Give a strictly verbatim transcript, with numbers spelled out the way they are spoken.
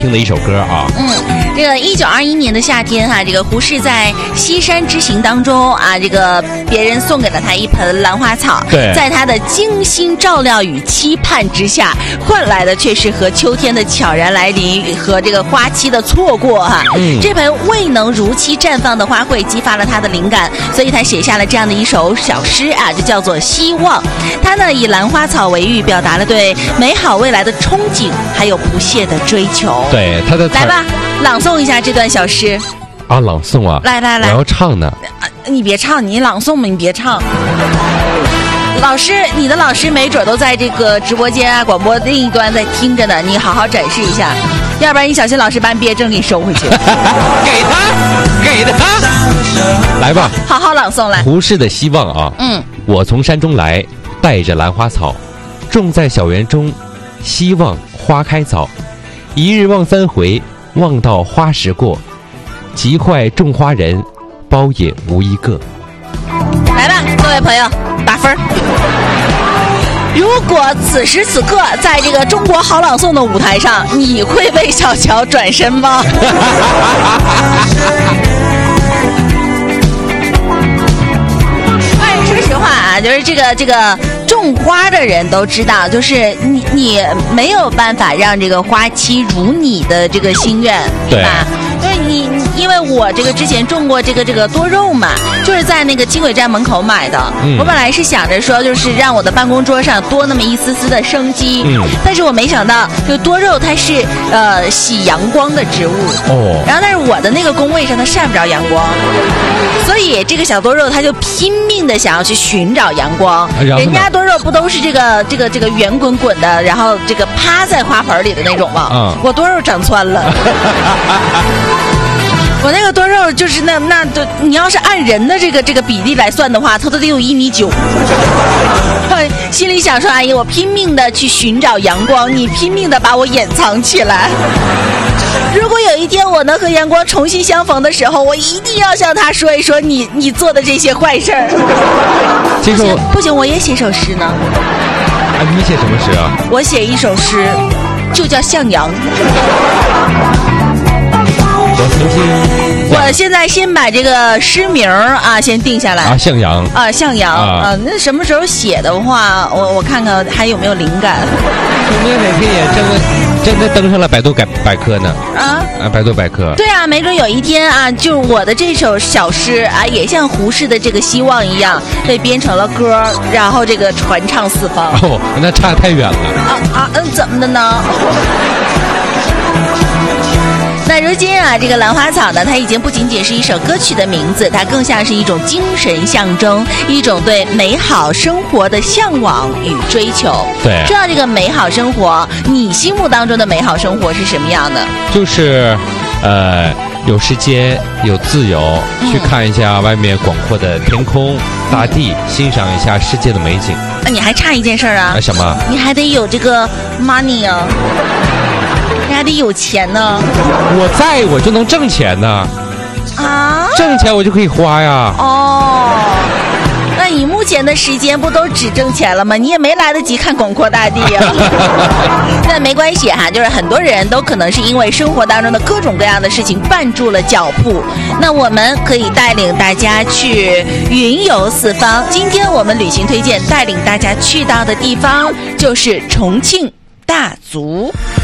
听的一首歌啊。 嗯，这个一九二一年的夏天哈、啊，这个胡适在西山之行当中啊，这个别人送给了他一盆兰花草， 对， 在他的精心照料与期盼之下，换来的却是和秋天的悄然来临和这个花期的错过哈、啊。嗯，这盆未能如期绽放的花卉激发了他的灵感，所以他写下了这样的一首小诗啊，就叫做《希望》。他呢以兰花草为喻，表达了对美好未来的憧憬，还有不懈的追求。 对，他的来吧，朗诵一下这段小诗。 啊，朗诵啊！ 来来来， 我要唱呢。 啊、你别唱，你朗诵嘛，你别唱。老师，你的老师没准都在这个直播间啊、广播另一端在听着呢，你好好展示一下，要不然你小心老师把你毕业证给你收回去。 给他，给他，来吧， 好好朗诵来。 胡适的希望啊， 嗯， 我从山中来，带着兰花草，种在小园中，希望花开早。一日望三回，望到花时过，急坏种花人，包也无一个。 来吧，各位朋友，打分。如果此时此刻在这个中国好朗诵的舞台上，你会为小乔转身吗？哎，说实话啊，就是这个这个种花的人都知道，就是你你没有办法让这个花期如你的这个心愿，对吧？因为你因为我这个之前种过这个这个多肉嘛，就是在那个轻轨站门口买的。嗯，我本来是想着说，就是让我的办公桌上多那么一丝丝的生机。嗯，但是我没想到，就多肉它是呃喜阳光的植物。哦，然后但是我的那个工位上它晒不着阳光，所以这个小多肉它就拼命的想要去寻找阳光。人家多肉不都是这个这个这个圆滚滚的，然后这个趴在花盆里的那种吗？嗯，我多肉长窜了。我那个多肉就是那那都，你要是按人的这个这个比例来算的话，它都得有一米九。心里想说，哎呀，我拼命的去寻找阳光，你拼命的把我掩藏起来。如果有一天我能和阳光重新相逢的时候，我一定要向他说一说你你做的这些坏事儿。不行不行，我也写首诗呢。 啊，你写什么诗啊？ 我写一首诗，就叫《向阳》。 我曾经， 我现在先把这个诗名啊先定下来啊，向阳啊，向阳 啊, 啊，那什么时候写的话，我我看看还有没有灵感。 说不定哪天也真的真的登上了百度百百科呢啊啊，百度百科。 对啊，没准有一天啊，就我的这首小诗啊，也像胡适的这个希望一样，被编成了歌，然后这个传唱四方。 哦，那差太远了啊啊嗯，怎么的呢？那如今啊，这个兰花草呢，它已经不仅仅是一首歌曲的名字，它更像是一种精神象征，一种对美好生活的向往与追求。 对， 说到这个美好生活，你心目当中的美好生活是什么样的？ 就是呃有时间有自由、嗯、去看一下外面广阔的天空大地，欣赏一下世界的美景。 那你还差一件事啊？ 什么？ 你还得有这个 money 啊，你还得有钱呢。 我在我就能挣钱呢。 啊？挣钱我就可以花呀。 哦，那你目前的时间不都只挣钱了吗？你也没来得及看广阔大地啊。那没关系哈，就是很多人都可能是因为生活当中的各种各样的事情绊住了脚步。那我们可以带领大家去云游四方。今天我们旅行推荐带领大家去到的地方就是重庆大足。